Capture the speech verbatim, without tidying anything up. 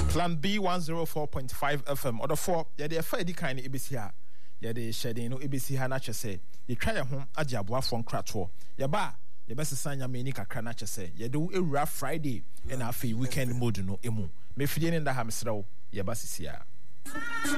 Plan B one oh four point five F M. Order four, yeah, the affair the kind of Ibisia. Yeah, the shedding no Ibisia nature say. You try a home at Jabwa from Cratwo. Ya ba, ya best sign ya menika cranacha say. Ya do a rough Friday and a free weekend mode no emu. Me feeling in the hamster, ya basisia.